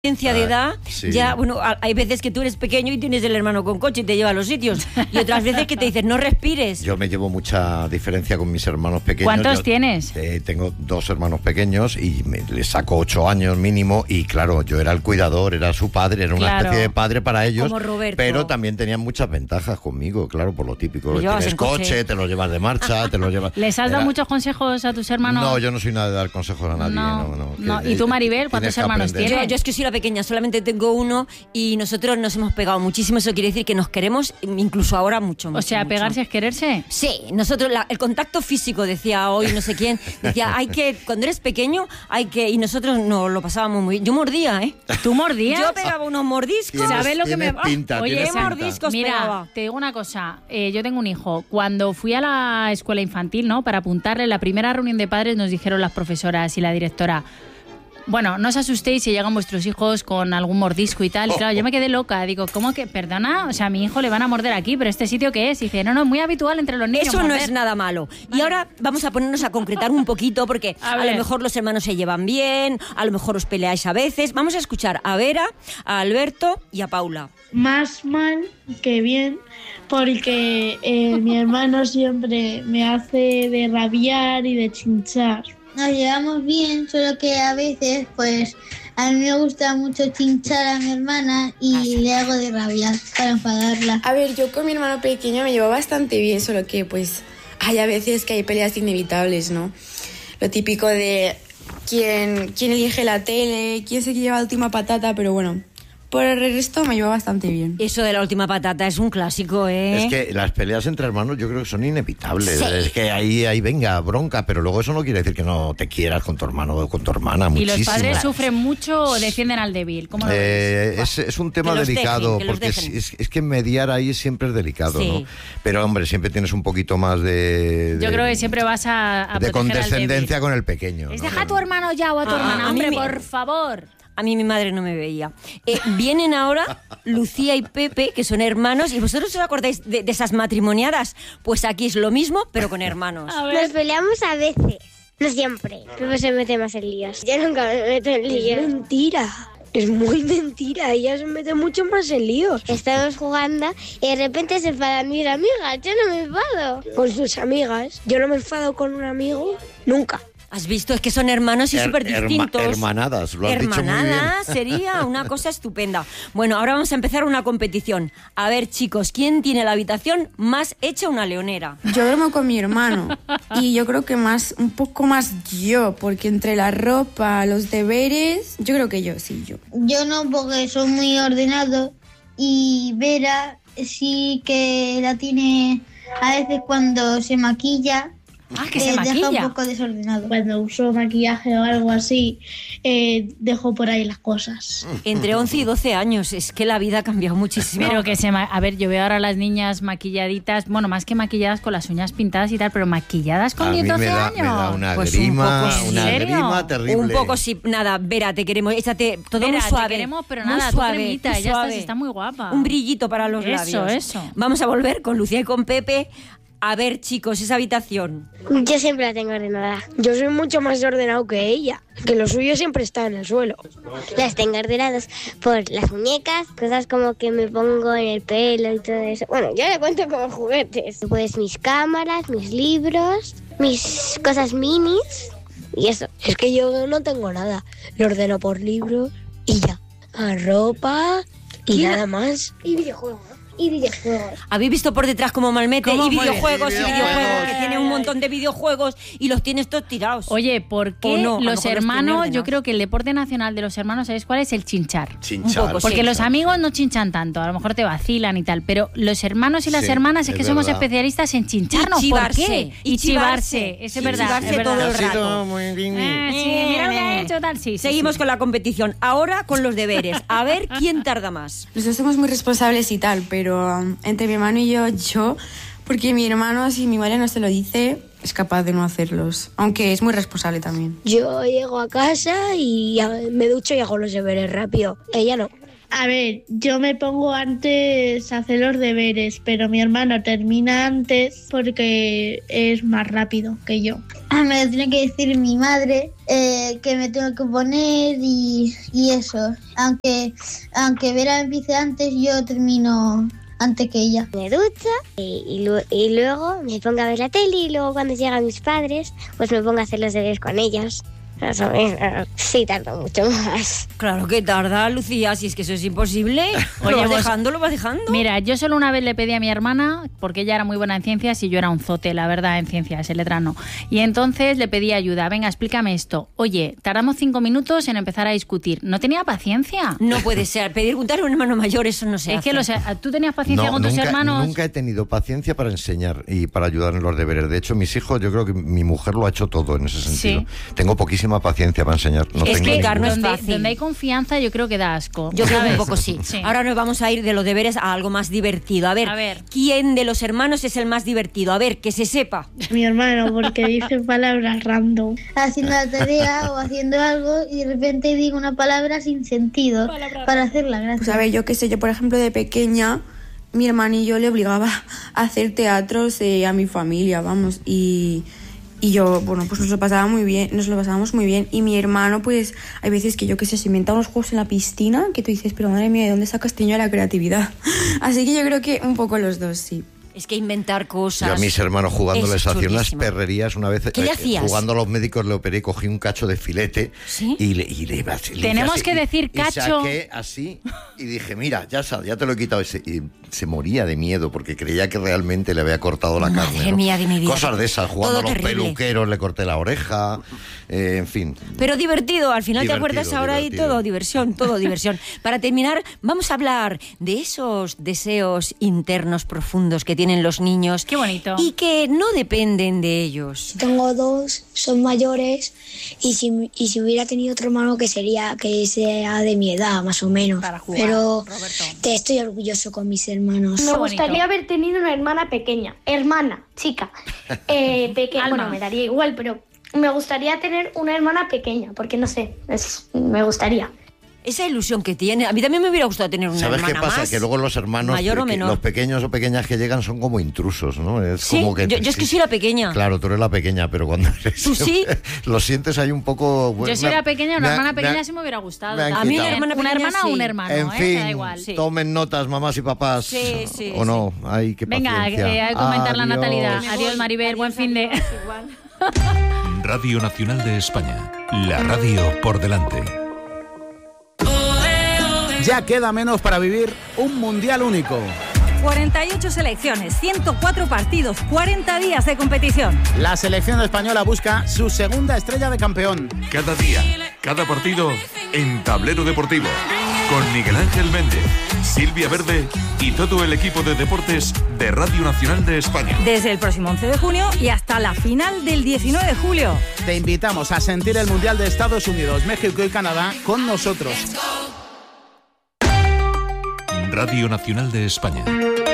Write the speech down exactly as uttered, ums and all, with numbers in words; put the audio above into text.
de edad, sí. Ya, bueno, hay veces que tú eres pequeño y tienes el hermano con coche y te lleva a los sitios, y otras veces que te dicen no respires. Yo me llevo mucha diferencia con mis hermanos pequeños. ¿Cuántos yo, tienes? Eh, tengo dos hermanos pequeños y me, les saco ocho años mínimo, y claro, yo era el cuidador, era su padre, era una claro. especie de padre para ellos. Como Roberto. Pero también tenían muchas ventajas conmigo, claro, por lo típico. Tienes coche, coche, te lo llevas de marcha, te lo llevas... ¿Les has era... dado muchos consejos a tus hermanos? No, yo no soy nada de dar consejos a nadie. No, no, no, no. Que, ¿Y tú, Maribel, cuántos hermanos tienes? Yo, yo es que soy la pequeña, solamente tengo uno y nosotros nos hemos pegado muchísimo. Eso quiere decir que nos queremos incluso ahora mucho, mucho. O sea, mucho. ¿pegarse es quererse? Sí, nosotros, la, el contacto físico, decía hoy no sé quién, decía, hay que, cuando eres pequeño, hay que, y nosotros nos lo pasábamos muy bien. Yo mordía, ¿eh? ¿Tú mordías? Yo pegaba unos mordiscos. ¿Sabes lo que me va? Pinta, Oye, ¿qué mordiscos mira, pegaba? Te digo una cosa, eh, yo tengo un hijo. Cuando fui a la escuela infantil, ¿no? Para apuntarle, la primera reunión de padres nos dijeron las profesoras y la directora: bueno, no os asustéis si llegan vuestros hijos con algún mordisco y tal. Y claro, yo me quedé loca. Digo, ¿cómo que? Perdona, o sea, a mi hijo le van a morder aquí, pero ¿este sitio qué es? Y dice, no, no, es muy habitual entre los niños. Eso morder. no es nada malo. Vale. Y ahora vamos a ponernos a concretar un poquito, porque a, a lo mejor los hermanos se llevan bien, a lo mejor os peleáis a veces. Vamos a escuchar a Vera, a Alberto y a Paula. Más mal que bien, porque eh, mi hermano siempre me hace de rabiar y de chinchar. Nos llevamos bien, solo que a veces, pues, a mí me gusta mucho chinchar a mi hermana y le hago de rabiar para enfadarla. A ver, yo con mi hermano pequeño me llevo bastante bien, solo que, pues, hay a veces que hay peleas inevitables, ¿no? Lo típico de quién, quién elige la tele, quién se lleva la última patata, pero bueno... Por el resto me llevo bastante bien. Eso de la última patata es un clásico, ¿eh? Es que las peleas entre hermanos yo creo que son inevitables. Sí. Es que ahí, ahí venga bronca, pero luego eso no quiere decir que no te quieras con tu hermano o con tu hermana. ¿Y muchísimo. los padres sufren mucho o defienden al débil? ¿Cómo lo eh, ves? es, es un tema que delicado, dejen, que porque es, es, es que mediar ahí siempre es delicado, sí. ¿no? Pero hombre, siempre tienes un poquito más de... de yo creo que siempre vas a, a de proteger condescendencia al débil. con el pequeño. Es ¿no? deja a tu hermano ya o a tu Ah, hermana, a hombre, mí, por favor. A mí mi madre no me veía. Eh, vienen ahora Lucía y Pepe, que son hermanos, y vosotros os acordáis de, de esas matrimoniadas. Pues aquí es lo mismo, pero con hermanos. Nos peleamos a veces, no siempre. Pepe se mete más en líos. Yo nunca me meto en líos. Es mentira. Es muy mentira, ella se mete mucho más en líos. Estamos jugando y de repente se enfadan mis amigas. Yo no me enfado. Con sus amigas. Yo no me enfado con un amigo nunca. ¿Has visto? Es que son hermanos y Her- súper distintos. Herma- hermanadas, lo has dicho muy bien. Hermanadas sería una cosa estupenda. Bueno, ahora vamos a empezar una competición. A ver, chicos, ¿quién tiene la habitación más hecha una leonera? Yo duermo con mi hermano y yo creo que más, un poco más yo, porque entre la ropa, los deberes, yo creo que yo, sí, yo. Yo no, porque soy muy ordenado, y Vera sí que la tiene a veces cuando se maquilla. Ah, que eh, se maquilla. Deja un poco desordenado. Cuando uso maquillaje o algo así, eh, dejo por ahí las cosas. Entre once y doce años. Es que la vida ha cambiado muchísimo. Pero que se... Ma- a ver, yo veo ahora a las niñas maquilladitas, bueno, más que maquilladas con las uñas pintadas y tal, pero maquilladas con A diez, mí doce me da, años. me da una Pues un grima, poco, ¿en una serio? grima terrible. Un poco sí. Nada, Vera, te queremos. Échate todo Vera, muy te suave. queremos, pero muy nada, tú suave, cremita, muy ya estás, suave. está muy guapa. Un brillito para los Eso, labios. eso. Vamos a volver con Lucía y con Pepe. A ver, chicos, esa habitación. Yo siempre la tengo ordenada. Yo soy mucho más ordenado que ella, que lo suyo siempre está en el suelo. Las tengo ordenadas por las muñecas, cosas como que me pongo en el pelo y todo eso. Bueno, yo le cuento como juguetes. Pues mis cámaras, mis libros, mis cosas minis y eso. Es que yo no tengo nada, lo ordeno por libros y ya. A ropa y ¿Y nada más. Y videojuegos. Y videojuegos. ¿Habéis visto por detrás cómo malmete? ¿Cómo? Y Muy bien. videojuegos, y Y videojuegos, videojuegos. que tiene un montón de videojuegos y los tienes todos tirados. Oye, ¿por qué O no, a lo los mejor los hermanos, tiene yo ordenados. creo que el deporte nacional de los hermanos, ¿sabes cuál es? El chinchar. Chinchar. Un poco, Porque sí. los amigos no chinchan tanto, a lo mejor te vacilan y tal, pero los hermanos y las Sí, hermanas es, es que somos verdad. especialistas en chincharnos. Y chivarse, ¿Por qué? y Y chivarse, chivarse. es Sí, verdad, chivarse es verdad. todo el Ha sido rato. muy bien. Eh, sí, mira lo que ha hecho tal, sí, sí, Seguimos sí. con la competición. Ahora con los deberes. A ver quién tarda más. Los dos somos muy responsables y tal, pero um, entre mi hermano y yo, yo, porque mi hermano, si mi madre no se lo dice, es capaz de no hacerlos, aunque es muy responsable también. Yo llego a casa y ya me ducho y hago los deberes rápido. Ella no. A ver, yo me pongo antes a hacer los deberes, pero mi hermano termina antes porque es más rápido que yo. Me lo tiene que decir mi madre, eh, que me tengo que poner y, y eso. Aunque, aunque Vera empiece antes, yo termino antes que ella. Me ducho y, y, lu- y luego me pongo a ver la tele y luego cuando llegan mis padres, pues me pongo a hacer los deberes con ellos. Eso es, sí, tardo mucho más. Claro que tarda, Lucía, si es que eso es imposible. Oye, lo vas pues, dejando, lo vas dejando. Mira, yo solo una vez le pedí a mi hermana, porque ella era muy buena en ciencias y yo era un zote, la verdad, en ciencias, en letras no. Y entonces le pedí ayuda. Venga, explícame esto. Oye, tardamos cinco minutos en empezar a discutir. No tenía paciencia. No puede ser. Pedir preguntar a un hermano mayor, eso no se Es hace. que lo sé, ¿tú tenías paciencia No, con tus nunca, hermanos? nunca he tenido paciencia para enseñar y para ayudar en los deberes. De hecho, mis hijos, yo creo que mi mujer lo ha hecho todo en ese sentido. Sí. Tengo poquísima paciencia para enseñar. No Es tengo que ninguna. no es donde, fácil. donde hay confianza yo creo que da asco. Yo creo que un ¿sabes? poco sí. Sí. Ahora nos vamos a ir de los deberes a algo más divertido. A ver, A ver. ¿quién de los hermanos es el más divertido? A ver, que se sepa. Mi hermano, porque dice palabras random. Haciendo la tarea o haciendo algo y de repente digo una palabra sin sentido para hacer la gracia. Pues a ver, yo qué sé, yo por ejemplo de pequeña, mi hermano y yo le obligaba a hacer teatros eh, a mi familia, vamos, y... Y yo, bueno, pues nos lo pasaba muy bien, nos lo pasábamos muy bien. Y mi hermano, pues, hay veces que yo qué sé, se inventa unos juegos en la piscina que tú dices, pero madre mía, ¿de dónde sacas este niño la creatividad? Así que yo creo que un poco los dos, sí. Es que inventar cosas. Yo a mis hermanos jugándoles es hacía unas chulísimo. perrerías una vez. ¿Qué le eh, hacías? Jugando a los médicos le operé, cogí un cacho de filete. ¿Sí? y le, y le iba así. le hice Tenemos así, que y- decir y cacho. saqué así y dije, mira, ya, sal, ya te lo he quitado. Ese. Y se moría de miedo porque creía que realmente le había cortado la Madre carne. ¿no? mía de mi vida. Cosas de esas, jugando Todo a los terrible. peluqueros, le corté la oreja, eh, en fin. Pero divertido, al final Divertido, te acuerdas ahora divertido. y todo, diversión, todo diversión. Para terminar, vamos a hablar de esos deseos internos profundos que tienen los niños. Qué bonito. Y que no dependen de ellos. Tengo dos, son mayores y si, y si hubiera tenido otro hermano que sería que sea de mi edad más o menos. Para jugar, Pero Roberto. te estoy orgulloso con mis hermanos. Qué Me bonito. gustaría haber tenido una hermana pequeña, hermana, chica, eh, pequeña. Alma. Bueno, me daría igual, pero me gustaría tener una hermana pequeña, porque no sé, es- me gustaría. Esa ilusión que tiene, a mí también me hubiera gustado tener una ¿Sabes hermana qué pasa? más. Que luego los hermanos, mayor o que menor. los pequeños o pequeñas que llegan son como intrusos, ¿no? Es Sí, como que yo, yo es que soy la pequeña. Claro, tú eres la pequeña, pero cuando eres... ¿Tú sí? Lo sientes ahí un poco... Yo si era pequeña, una me ha- hermana me ha- pequeña sí me hubiera gustado. me han A mí una quitado. hermana Una pequeña, hermana o sí. un hermano, En ¿eh? fin, Da igual. Sí. tomen notas, mamás y papás. Sí, sí, ¿O no? Ay, qué Venga, paciencia. eh, hay que comentar la Adiós. natalidad. Adiós, Maribel, buen fin de... Radio Nacional de España. La radio por delante. Ya queda menos para vivir un mundial único. cuarenta y ocho selecciones, ciento cuatro partidos, cuarenta días de competición. La selección española busca su segunda estrella de campeón. Cada día, cada partido en Tablero Deportivo. Con Miguel Ángel Méndez, Silvia Verde y todo el equipo de deportes de Radio Nacional de España. Desde el próximo once de junio y hasta la final del diecinueve de julio. Te invitamos a sentir el Mundial de Estados Unidos, México y Canadá con nosotros. Radio Nacional de España.